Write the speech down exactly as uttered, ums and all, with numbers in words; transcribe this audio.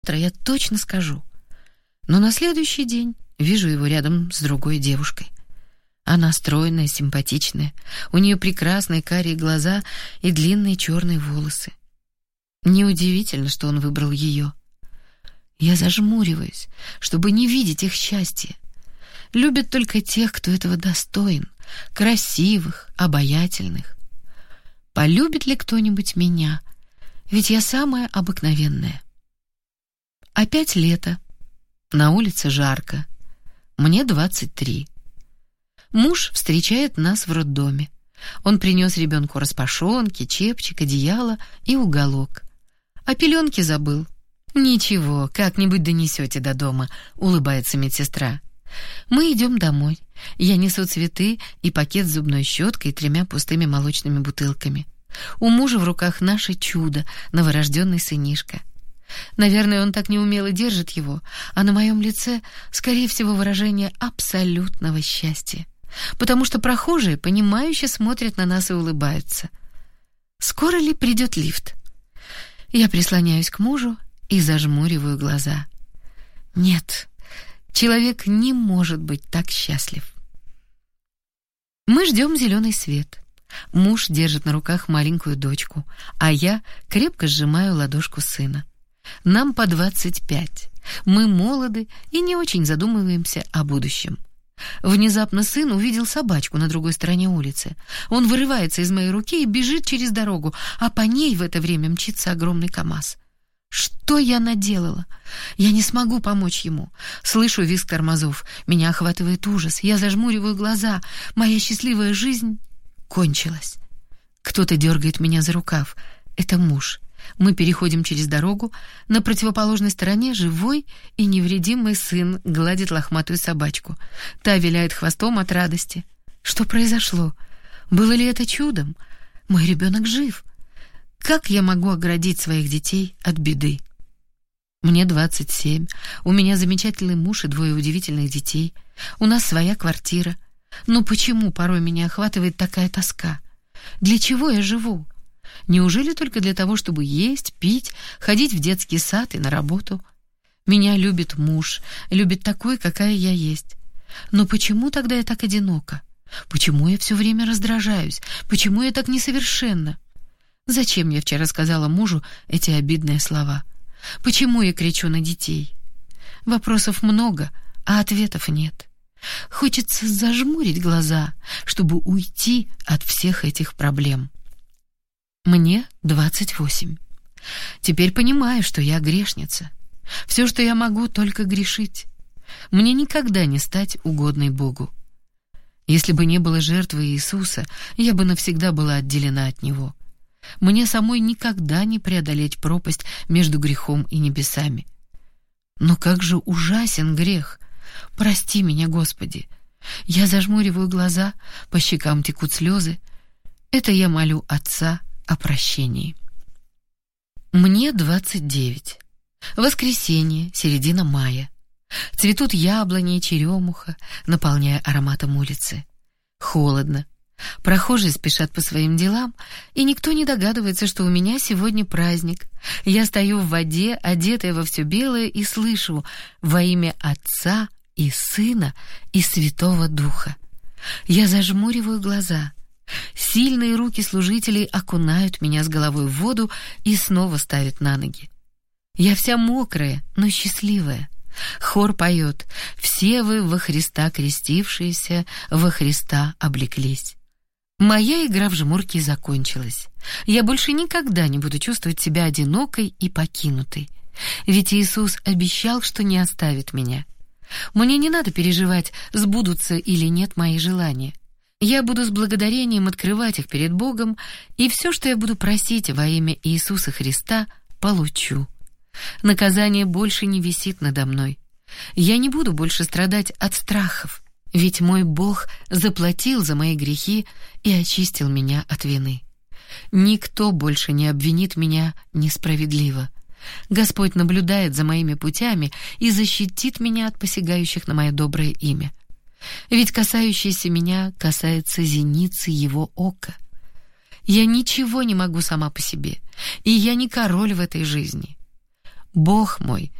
я точно скажу. Но на следующий день вижу его рядом с другой девушкой. Она стройная, симпатичная, у нее прекрасные карие глаза и длинные черные волосы. Неудивительно, что он выбрал ее. Я зажмуриваюсь, чтобы не видеть их счастья. Любят только тех, кто этого достоин, красивых, обаятельных. Полюбит ли кто-нибудь меня? Ведь я самая обыкновенная. Опять лето. На улице жарко. Мне двадцать три. Муж встречает нас в роддоме. Он принес ребенку распашонки, чепчик, одеяло и уголок. А пеленки забыл. «Ничего, как-нибудь донесете до дома», — улыбается медсестра. Мы идем домой. Я несу цветы и пакет с зубной щеткой и тремя пустыми молочными бутылками. У мужа в руках наше чудо, новорожденный сынишка. Наверное, он так неумело держит его, а на моем лице, скорее всего, выражение абсолютного счастья, потому что прохожие, понимающе смотрят на нас и улыбаются. Скоро ли придет лифт? Я прислоняюсь к мужу и зажмуриваю глаза. Нет, человек не может быть так счастлив. Мы ждем зеленый свет. Муж держит на руках маленькую дочку, а я крепко сжимаю ладошку сына. Нам по двадцать пять. Мы молоды и не очень задумываемся о будущем. Внезапно сын увидел собачку на другой стороне улицы. Он вырывается из моей руки и бежит через дорогу, а по ней в это время мчится огромный КАМАЗ. Что я наделала? Я не смогу помочь ему. Слышу визг тормозов. Меня охватывает ужас. Я зажмуриваю глаза. Моя счастливая жизнь кончилась. Кто-то дергает меня за рукав. Это муж. Мы переходим через дорогу. На противоположной стороне живой и невредимый сын гладит лохматую собачку. Та виляет хвостом от радости. Что произошло? Было ли это чудом? Мой ребенок жив. Как я могу оградить своих детей от беды? Мне двадцать семь. У меня замечательный муж и двое удивительных детей. У нас своя квартира. Но почему порой меня охватывает такая тоска? Для чего я живу? Неужели только для того, чтобы есть, пить, ходить в детский сад и на работу? Меня любит муж, любит такой, какая я есть. Но почему тогда я так одинока? Почему я все время раздражаюсь? Почему я так несовершенна? Зачем я вчера сказала мужу эти обидные слова? Почему я кричу на детей? Вопросов много, а ответов нет. Хочется зажмурить глаза, чтобы уйти от всех этих проблем. Мне двадцать восемь. Теперь понимаю, что я грешница. Все, что я могу, только грешить. Мне никогда не стать угодной Богу. Если бы не было жертвы Иисуса, я бы навсегда была отделена от Него. Мне самой никогда не преодолеть пропасть между грехом и небесами. Но как же ужасен грех! Прости меня, Господи! Я зажмуриваю глаза, по щекам текут слезы. Это я молю Отца о прощении. Мне двадцать девять. Воскресенье, середина мая. Цветут яблони и черемуха, наполняя ароматом улицы. Холодно. Прохожие спешат по своим делам, и никто не догадывается, что у меня сегодня праздник. Я стою в воде, одетая во все белое, и слышу: «Во имя Отца и Сына и Святого Духа». Я зажмуриваю глаза. Сильные руки служителей окунают меня с головой в воду и снова ставят на ноги. Я вся мокрая, но счастливая. Хор поет: «Все вы во Христа крестившиеся, во Христа облеклись». Моя игра в жмурки закончилась. Я больше никогда не буду чувствовать себя одинокой и покинутой. Ведь Иисус обещал, что не оставит меня. Мне не надо переживать, сбудутся или нет мои желания. Я буду с благодарением открывать их перед Богом, и все, что я буду просить во имя Иисуса Христа, получу. Наказание больше не висит надо мной. Я не буду больше страдать от страхов, ведь мой Бог заплатил за мои грехи и очистил меня от вины. Никто больше не обвинит меня несправедливо. Господь наблюдает за моими путями и защитит меня от посягающих на мое доброе имя. Ведь касающееся меня касается зеницы Его ока. Я ничего не могу сама по себе, и я не король в этой жизни. Бог мой,